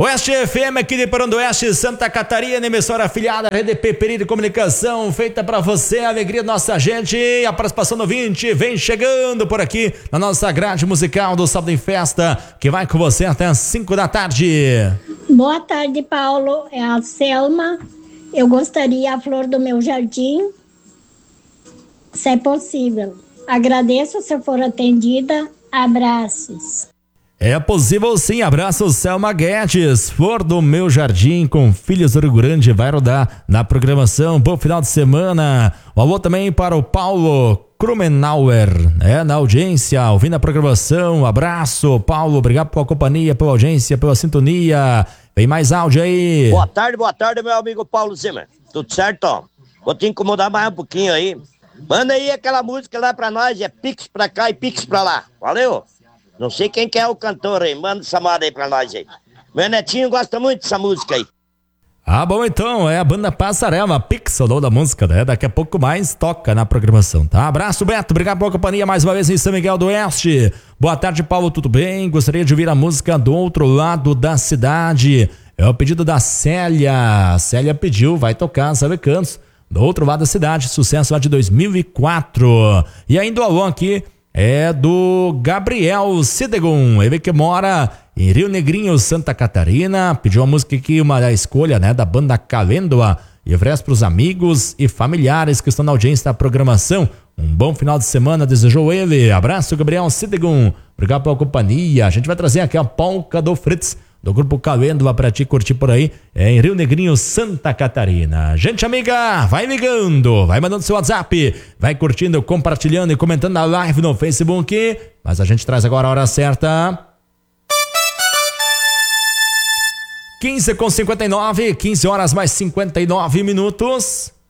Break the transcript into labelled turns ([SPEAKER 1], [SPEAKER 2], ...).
[SPEAKER 1] Oeste FM aqui de Parandoeste, Santa Catarina, emissora afiliada RDP Pereira de Comunicação, feita pra você, a alegria da nossa gente. A participação do ouvinte vem chegando por aqui na nossa grade musical do Sábado em Festa, que vai com você até as 5 da tarde.
[SPEAKER 2] Boa tarde, Paulo. É a Selma. Eu gostaria a flor do meu jardim, se é possível. Agradeço se eu for atendida. Abraços.
[SPEAKER 1] É possível sim, abraço Selma Guedes, Flor do Meu Jardim com Filhos do Rio Grande, vai rodar na programação, bom final de semana. Um alô também para o Paulo Krumenauer, na audiência, ouvindo a programação, abraço Paulo, obrigado pela companhia, pela audiência, pela sintonia. Vem mais áudio aí.
[SPEAKER 3] Boa tarde meu amigo Paulo Zimmer, tudo certo? Vou te incomodar mais um pouquinho aí. Manda aí aquela música lá pra nós, é Pix pra cá e Pix pra lá, valeu? Não sei quem que é o cantor aí, manda essa moda aí pra nós aí. Meu netinho gosta muito dessa música aí.
[SPEAKER 1] Ah, bom então, é a banda Passarela, Pixel, da música, né? Daqui a pouco mais toca na programação, tá? Abraço, Beto, obrigado pela companhia mais uma vez em São Miguel do Oeste. Boa tarde, Paulo, tudo bem? Gostaria de ouvir a música Do Outro Lado da Cidade. É o pedido da Célia. A Célia pediu, vai tocar, sabe cantos. Do Outro Lado da Cidade, sucesso lá de 2004. E ainda o alô aqui é do Gabriel Sidegun, ele que mora em Rio Negrinho, Santa Catarina, pediu uma música aqui, uma escolha, né, da banda Calêndula, e oferece para os amigos e familiares que estão na audiência da programação. Um bom final de semana, desejou ele. Abraço, Gabriel Sidegun, obrigado pela companhia. A gente vai trazer aqui a polca do Fritz, do grupo Calêndula, para te curtir por aí, em Rio Negrinho, Santa Catarina. Gente amiga, vai ligando, vai mandando seu WhatsApp, vai curtindo, compartilhando e comentando a live no Facebook. Mas a gente traz agora a hora certa. 15h59, 15 horas mais 59 minutos.